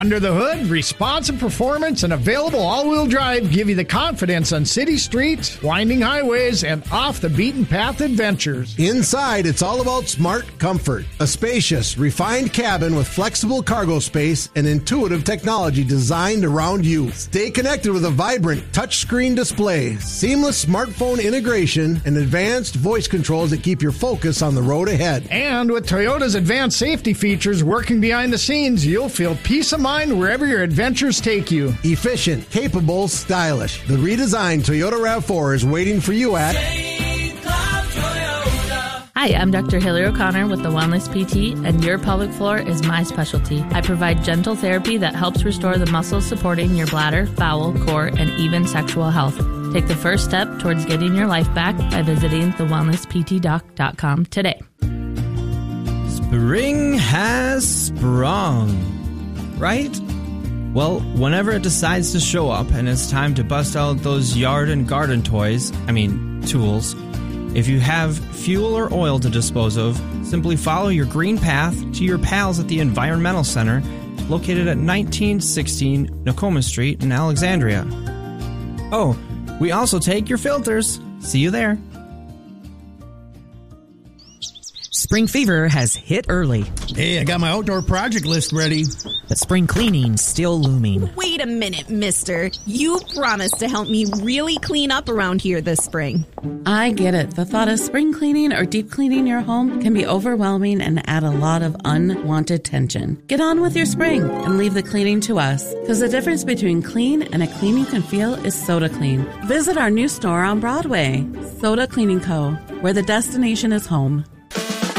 Under the hood, responsive performance and available all-wheel drive give you the confidence on city streets, winding highways, and off-the-beaten-path adventures. Inside, it's all about smart comfort. A spacious, refined cabin with flexible cargo space and intuitive technology designed around you. Stay connected with a vibrant touchscreen display, seamless smartphone integration, and advanced voice controls that keep your focus on the road ahead. And with Toyota's advanced safety features working behind the scenes, you'll feel peace of mind wherever your adventures take you. Efficient, capable, stylish. The redesigned Toyota RAV4 is waiting for you at... Hi, I'm Dr. Hilary O'Connor with the Wellness PT, and your pelvic floor is my specialty. I provide gentle therapy that helps restore the muscles supporting your bladder, bowel, core, and even sexual health. Take the first step towards getting your life back by visiting thewellnessptdoc.com today. Spring has sprung. Right? Well, whenever it decides to show up and it's time to bust out those yard and garden tools, if you have fuel or oil to dispose of, simply follow your green path to your pals at the Environmental Center, located at 1916 Nokomis Street in Alexandria. Oh, we also take your filters. See you there. Spring fever has hit early. Hey, I got my outdoor project list ready. But spring cleaning's still looming. Wait a minute, mister. You promised to help me really clean up around here this spring. I get it. The thought of spring cleaning or deep cleaning your home can be overwhelming and add a lot of unwanted tension. Get on with your spring and leave the cleaning to us. Because the difference between clean and a clean you can feel is Soda Clean. Visit our new store on Broadway, Soda Cleaning Co., where the destination is home.